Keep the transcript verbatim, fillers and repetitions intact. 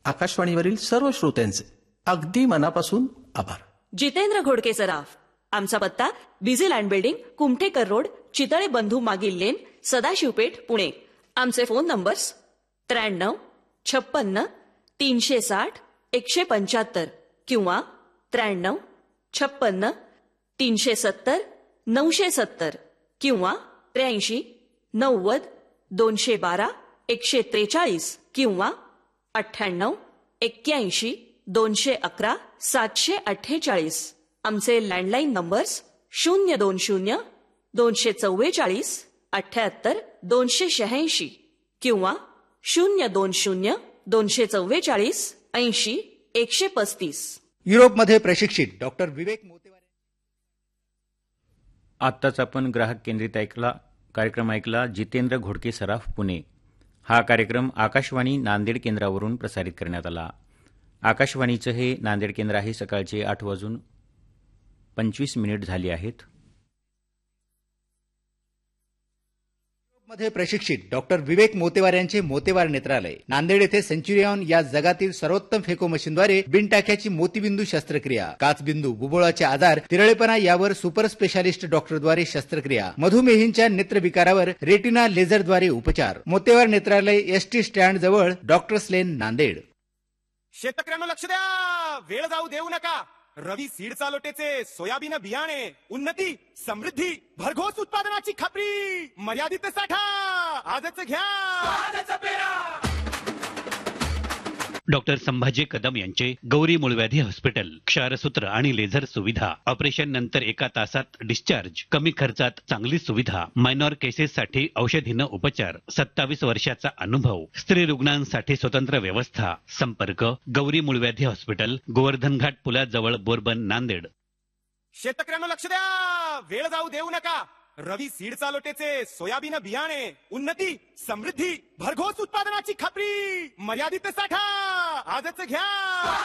आकाशवाणीवरील सर्व श्रोत्यांचे अगदी मनापासून आभार. जितेंद्र घोडके सराफ. आमचा पत्ता busy land building, Kumthekar road, Chitale बंधू मागील लेन, सदाशिवपेठ, पुणे. आमचे फोन नंबर्स त्र्याण्णव छप्पन्न तीनशे साठ एकशे पंच्याहत्तर किंवा त्र्याण्णव छप्पन्न तीनशे सत्तर नऊशे सत्तर किंवा त्र्याऐंशी नव्वद दोनशे बारा एकशे त्रेचाळीस किंवा अठ्ठ्याण्णव एक्क्याऐंशी दोनशे अकरा सातशे अठ्ठेचाळीस. आमचे लँडलाईन नंबर्स शून्य दोन शून्य दोनशे चव्वेचाळीस अठ्ठ्याहत्तर दोनशे शहाऐंशी किंवा शून्य दोन शून्य दोनशे चव्वेचाळीस ऐंशी एकशे पस्तीस. युरोपमध्ये प्रशिक्षित डॉक्टर विवेक मोतेवार. आत्ताच आपण ग्राहक केंद्रित ऐकला कार्यक्रम ऐकला जितेंद्र घोडके सराफ पुणे. हा कार्यक्रम आकाशवाणी नांदेड केंद्रावरून प्रसारित करण्यात आला. आकाशवाणीचं हे नांदेड केंद्र आहे. सकाळचे आठ वाजून पंचवीस मिनिट झाली आहेत. मध्ये प्रशिक्षित डॉक्टर विवेक मोतेवार यांचे मोतेवार नेत्रालय नांदेड येथे सेंच्युरियन या जगातील सर्वोत्तम फेको मशीनद्वारे बिनटाक्याची मोतीबिंदू शस्त्रक्रिया, काचबिंदू, बुबुळाचे आजार, तिरळेपणा यावर सुपर स्पेशालिस्ट डॉक्टरद्वारे शस्त्रक्रिया, मधुमेहींच्या नेत्रविकारावर रेटिना लेझरद्वारे उपचार. मोतेवार नेत्रालय एस टी स्टँड जवळ डॉक्टर्स लेन नांदेड. शेतकऱ्यांना लक्ष द्या, वेळ जाऊ देऊ नका. रवी सीड चालोटेचे सोयाबीन बियाणे उन्नती समृद्धी भरघोस उत्पादनाची खात्री, मर्यादित साठा आजच घ्या, आजच पेरा. डॉक्टर संभाजी कदम यांचे गौरी मूळव्याधी हॉस्पिटल, क्षारसूत्र आणि लेझर सुविधा, ऑपरेशन नंतर एका तासात डिस्चार्ज, कमी खर्चात चांगली सुविधा, मायनॉर केसेस साठी औषधीनं उपचार, सत्तावीस वर्षाचा अनुभव, स्त्री रुग्णांसाठी स्वतंत्र व्यवस्था. संपर्क गौरी मूळव्याधी हॉस्पिटल, गोवर्धन घाट पुलाजवळ, बोरबन, नांदेड. शेतकऱ्यांना लक्ष द्या, वेळ जाऊ देऊ नका. रवी सीड चालोटेचे सोयाबीन बियाणे उन्नती समृद्धी भरघोस उत्पादनाची खात्री, मर्यादित साठा आजच घ्या.